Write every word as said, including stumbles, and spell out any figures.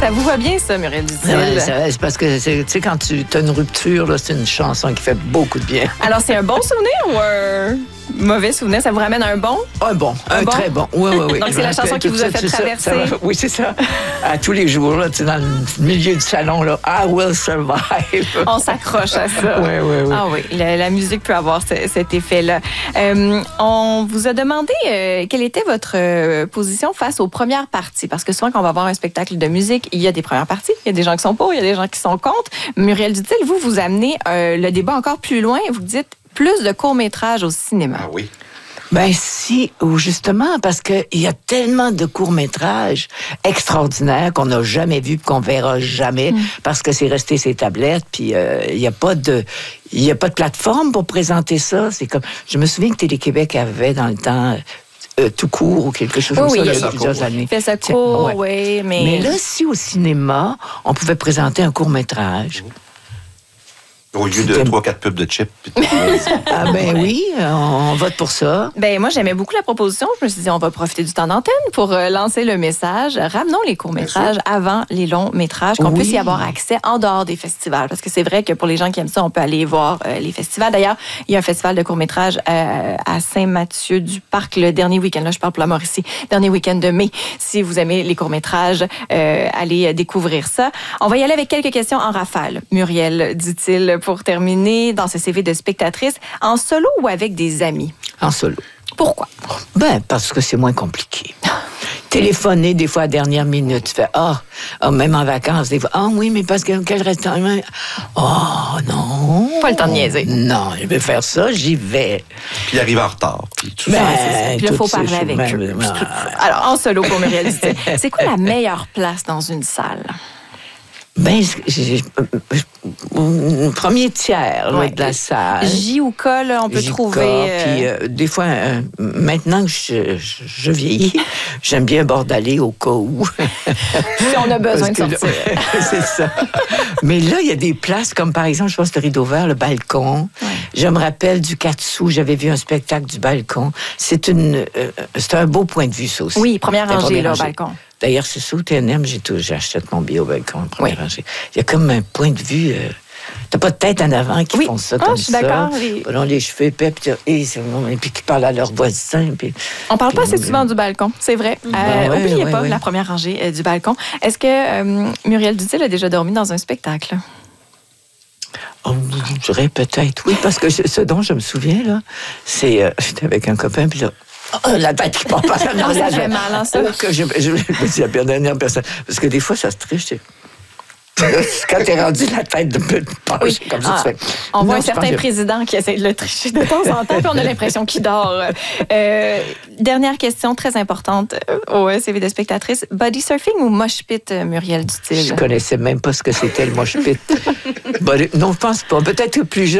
Ça vous va bien, ça, Muriel Dutil? Ouais, c'est parce que, tu sais, quand tu as une rupture, là, c'est une chanson qui fait beaucoup de bien. Alors, c'est un bon souvenir ou un mauvais souvenir? Ça vous ramène un bon? Un bon, un, un bon? très bon. Oui, oui, oui. Donc, c'est la chanson qui vous a fait traverser? Ça, ça, oui, c'est ça. À tous les jours, là, tu sais, dans le milieu du salon, là, I will survive. On s'accroche à ça. Oui, oui, oui. Ah oui, la, la musique peut avoir ce, cet effet-là. Euh, on vous a demandé euh, quelle était votre euh, position face aux premières parties. Parce que souvent, quand on va voir un spectacle de musique, il y a des premières parties, il y a des gens qui sont pour, il y a des gens qui sont contre. Muriel Dutil, vous, vous amenez euh, le débat encore plus loin. Vous dites plus de courts-métrages au cinéma. Ah oui. Ben si, ou justement, parce qu'il y a tellement de courts-métrages extraordinaires qu'on n'a jamais vus, qu'on verra jamais, mm. parce que c'est resté ses tablettes, puis il euh, n'y a pas de... Il n'y a pas de plateforme pour présenter ça. C'est comme... Je me souviens que Télé-Québec avait dans le temps... Euh, tout court ou quelque chose comme oui, ça, oui, il y a plusieurs années. Fait ça court, oui, mais... Mais là, si au cinéma, on pouvait présenter un court-métrage... Au lieu de trois quatre pubs de chips. Ah ben oui, on vote pour ça. Ben moi, j'aimais beaucoup la proposition. Je me suis dit, on va profiter du temps d'antenne pour euh, lancer le message. Ramenons les courts-métrages avant les longs-métrages, qu'on oui. puisse y avoir accès en dehors des festivals. Parce que c'est vrai que pour les gens qui aiment ça, on peut aller voir euh, les festivals. D'ailleurs, il y a un festival de courts-métrages euh, à Saint-Mathieu-du-Parc le dernier week-end. Là, je parle pour la Mauricie. Dernier week-end de mai. Si vous aimez les courts-métrages, euh, allez découvrir ça. On va y aller avec quelques questions en rafale. Muriel, dit-il, pour terminer dans ce C V de spectatrice, en solo ou avec des amis? En solo. Pourquoi? Ben, parce que c'est moins compliqué. Téléphoner des fois à la dernière minute, tu fais ah, oh, oh, même en vacances, des fois, ah oh, oui, mais parce que quel restaurant? Oh non. Pas le temps de niaiser. Non, je vais faire ça, j'y vais. Puis il arrive en retard. Puis tout ben, ça. Puis là, il faut parler avec même, eux. Ben, alors, en solo pour Muriel Dutil, c'est quoi la meilleure place dans une salle? Ben, j'ai, j'ai, premier tiers là, ouais. de la salle. J ou K, là, on peut J-K, trouver... Euh... Puis euh, des fois, euh, maintenant que je, je, je vieillis, j'aime bien bordaler au cas où. Si on a besoin de sortir. Là, c'est ça. Mais là, il y a des places comme, par exemple, je pense le Rideau Vert, le balcon. Ouais. Je me rappelle du quatre sous, j'avais vu un spectacle du balcon. C'est, une, euh, c'est un beau point de vue, ça aussi. Oui, première rangée, là, au balcon. D'ailleurs, c'est ça, au T N M, j'ai tout, j'achète mon billet au balcon, première oui. rangée. Il y a comme un point de vue... Euh, t'as pas de tête en avant qui oui. font ça oh, comme je suis ça. d'accord. Les... Bon, les cheveux épais, puis, et, et puis qui parlent à leurs voisins. Puis, on parle puis, pas assez souvent du balcon, c'est vrai. Ben euh, ouais, oubliez ouais, pas ouais. la première rangée euh, du balcon. Est-ce que euh, Muriel Dutil a déjà dormi dans un spectacle? Oh, je dirais peut-être, oui, parce que je, ce dont je me souviens, là, c'est... Euh, j'étais avec un copain, puis là... Oh, la tête qui part pas. Non, ça fait mal, hein, ça. Que je, je, je me dis la dernière personne. Parce que des fois, ça se triche. Quand t'es rendu la tête de pencher oui. comme ça, ah, tu fais... On non, voit un certain président qui essaie de le tricher de temps en temps, puis on a l'impression qu'il dort. Euh, dernière question très importante au C V de spectatrice. Body surfing ou mosh pit, Muriel Dutil? Je connaissais même pas ce que c'était, le mosh pit. Body... Non, je pense pas. Peut-être que plus jeune.